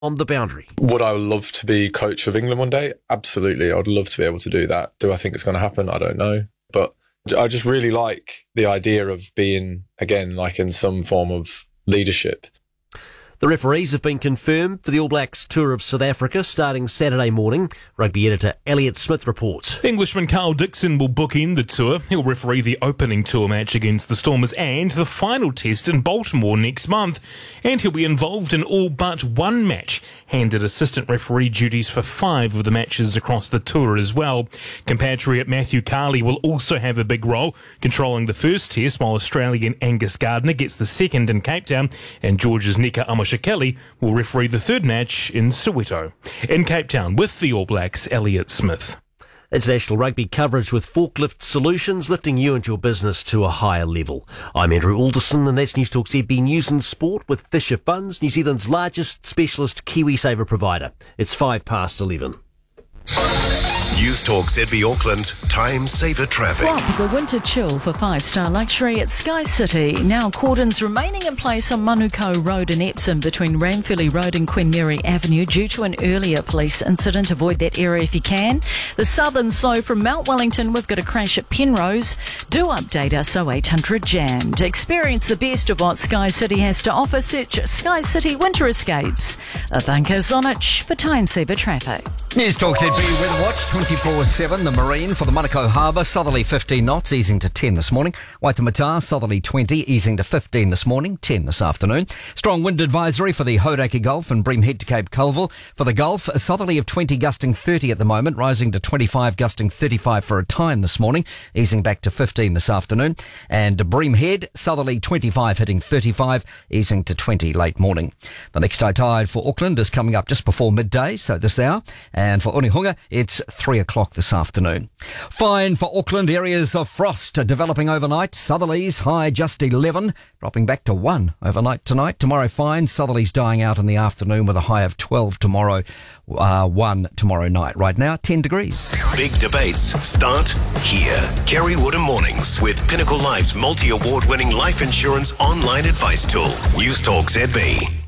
on the boundary. Would I love to be coach of England one day? Absolutely. I would love to be able to do that. Do I think it's going to happen? I don't know. But I just really like the idea of being, again, like in some form of leadership. The referees have been confirmed for the All Blacks tour of South Africa starting Saturday morning. Rugby editor Elliot Smith reports. Englishman Carl Dixon will bookend the tour. He'll referee the opening tour match against the Stormers and the final test in Baltimore next month. And he'll be involved in all but one match, handed assistant referee duties for 5 of the matches across the tour as well. Compatriot Matthew Carley will also have a big role, controlling the first test while Australian Angus Gardner gets the second in Cape Town, and Georgia's Nika Kelly will referee the third match in Soweto. In Cape Town with the All Blacks, Elliot Smith. International rugby coverage with Forklift Solutions, lifting you and your business to a higher level. I'm Andrew Alderson, and that's News Talk ZB News and Sport with Fisher Funds, New Zealand's largest specialist KiwiSaver provider. It's 11:05. News Talk ZB Auckland, Time Saver Traffic. Swap the winter chill for 5-star luxury at Sky City. Now cordons remaining in place on Manukau Road in Epsom between Ranfurly Road and Queen Mary Avenue due to an earlier police incident. Avoid that area if you can. The southern slow from Mount Wellington. We've got a crash at Penrose. Do update us 0800 jammed. Experience the best of what Sky City has to offer. Search Sky City Winter Escapes. Avanka Zonich for Time Saver Traffic. News Talk ZB Weather Watch 24/7. The Marine for the Manukau Harbour, southerly 15 knots, easing to 10 this morning. Waitemata, southerly 20, easing to 15 this morning, 10 this afternoon. Strong wind advisory for the Hauraki Gulf and Breamhead to Cape Colville. For the Gulf, a southerly of 20 gusting 30 at the moment, rising to 25 gusting 35 for a time this morning, easing back to 15 this afternoon. And Breamhead, southerly 25 hitting 35, easing to 20 late morning. The next high tide for Auckland is coming up just before midday, so this hour. And for Onehunga, it's 3 o'clock this afternoon. Fine for Auckland, areas of frost developing overnight. Southerlies high just 11, dropping back to 1 overnight tonight. Tomorrow fine, southerlies dying out in the afternoon with a high of 12 tomorrow, 1 tomorrow night. Right now, 10 degrees. Big debates start here. Kerry Woodham Mornings with Pinnacle Life's multi-award winning life insurance online advice tool. News Talk ZB.